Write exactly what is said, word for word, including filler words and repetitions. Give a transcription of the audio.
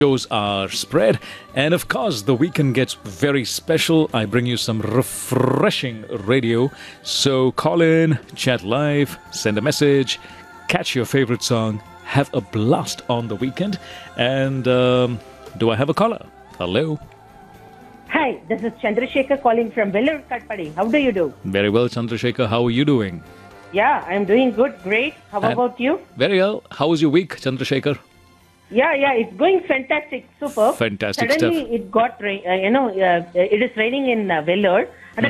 shows are spread. And of course, the weekend gets very special. I bring you some refreshing radio. So call in, chat live, send a message, catch your favorite song, have a blast on the weekend. And um, do I have a caller? Hello. Hi, this is Chandrasekhar calling from Vellore Katpadi. How do you do? Very well, Chandrasekhar. How are you doing? Yeah, I'm doing good. Great. How And- about you? Very well. How was your week, Chandrasekhar? Yeah, yeah, it's going fantastic. Super. Fantastic Suddenly stuff. it got rain. Uh, you know, uh, it is raining in uh, Vellore.